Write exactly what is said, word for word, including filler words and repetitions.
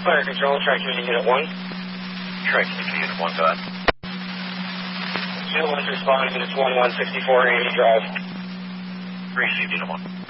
Fire control, Tri-Community Unit one. Tri-Community Unit one, go ahead. Unit one's responding, it's one one sixty-four Amy Drive. Received, Unit one.